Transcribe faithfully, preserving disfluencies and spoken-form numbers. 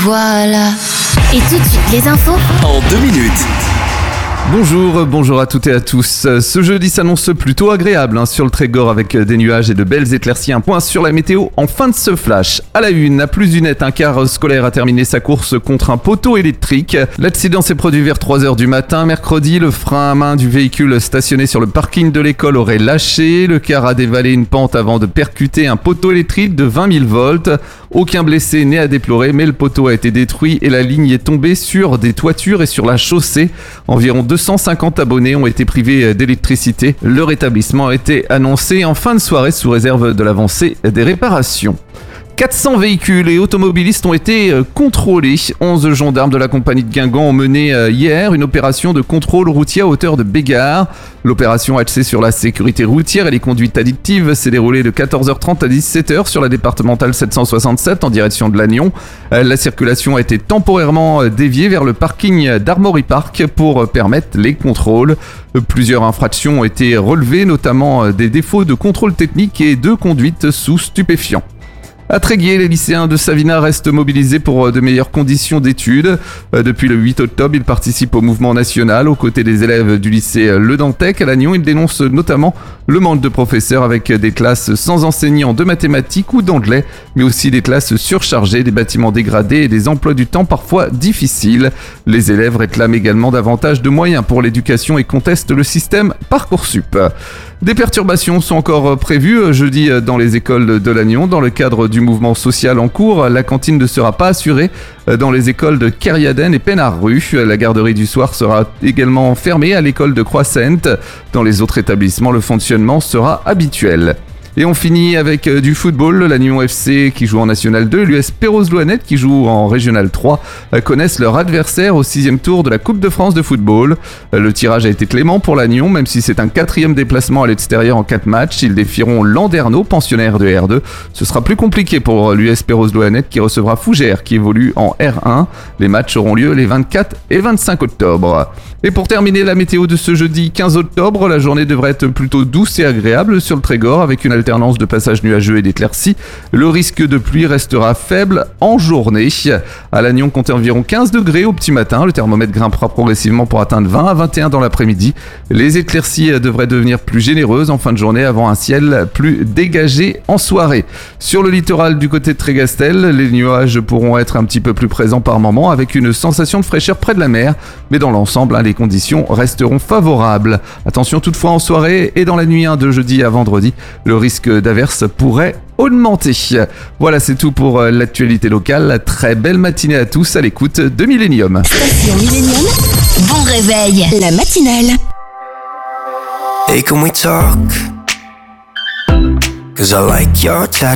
voilà. Et tout de suite, les infos en deux minutes. Bonjour, bonjour à toutes et à tous. Ce jeudi s'annonce plutôt agréable hein, sur le Trégor avec des nuages et de belles éclaircies. Un point sur la météo en fin de ce flash. À la une, à plus d'une aide, un car scolaire a terminé sa course contre un poteau électrique. L'accident s'est produit vers trois heures du matin. Mercredi, le frein à main du véhicule stationné sur le parking de l'école aurait lâché. Le car a dévalé une pente avant de percuter un poteau électrique de vingt mille volts. Aucun blessé n'est à déplorer, mais le poteau a été détruit et la ligne est tombée sur des toitures et sur la chaussée. Environ deux cent cinquante abonnés ont été privés d'électricité. Le rétablissement a été annoncé en fin de soirée sous réserve de l'avancée des réparations. quatre cents véhicules et automobilistes ont été contrôlés. onze gendarmes de la compagnie de Guingamp ont mené hier une opération de contrôle routier à hauteur de Bégard. L'opération axée sur la sécurité routière et les conduites addictives s'est déroulée de quatorze heures trente à dix-sept heures sur la départementale sept cent soixante-sept en direction de Lannion. La circulation a été temporairement déviée vers le parking d'Armory Park pour permettre les contrôles. Plusieurs infractions ont été relevées, notamment des défauts de contrôle technique et de conduite sous stupéfiants. À Tréguier, les lycéens de Savina restent mobilisés pour de meilleures conditions d'études. Depuis le huit octobre, ils participent au mouvement national aux côtés des élèves du lycée Le Dantec. À Lannion, ils dénoncent notamment le manque de professeurs avec des classes sans enseignants de mathématiques ou d'anglais, mais aussi des classes surchargées, des bâtiments dégradés et des emplois du temps parfois difficiles. Les élèves réclament également davantage de moyens pour l'éducation et contestent le système Parcoursup. Des perturbations sont encore prévues jeudi dans les écoles de Lannion. Dans le cadre du mouvement social en cours, la cantine ne sera pas assurée dans les écoles de Kerriaden et Pénard-Rue. La garderie du soir sera également fermée à l'école de Croix-Sainte. Dans les autres établissements, le fonctionnement sera habituel. Et on finit avec du football. Lannion F C qui joue en National deux, l'U S Perros-Loanette qui joue en Régional trois connaissent leur adversaire au sixième tour de la Coupe de France de football. Le tirage a été clément pour Lannion, même si c'est un quatrième déplacement à l'extérieur en quatre matchs. Ils défieront Landerneau, pensionnaire de R deux. Ce sera plus compliqué pour l'U S Perros-Loanette qui recevra Fougères qui évolue en R un. Les matchs auront lieu les vingt-quatre et vingt-cinq octobre. Et pour terminer la météo de ce jeudi quinze octobre, la journée devrait être plutôt douce et agréable sur le Trégor avec une alternance de passages nuageux et d'éclaircies. Le risque de pluie restera faible en journée. À Lannion, comptez environ quinze degrés au petit matin. Le thermomètre grimpera progressivement pour atteindre vingt à vingt et un dans l'après-midi. Les éclaircies devraient devenir plus généreuses en fin de journée avant un ciel plus dégagé en soirée. Sur le littoral du côté de Trégastel, les nuages pourront être un petit peu plus présents par moment avec une sensation de fraîcheur près de la mer. Mais dans l'ensemble, hein, les conditions resteront favorables. Attention toutefois en soirée et dans la nuit hein, de jeudi à vendredi, le risque d'averse pourrait augmenter. Voilà, c'est tout pour l'actualité locale. Très belle matinée à tous à l'écoute de Millennium. Station Millennium, bon réveil, la matinale. Hey, can we talk? Cause I like your tattoo.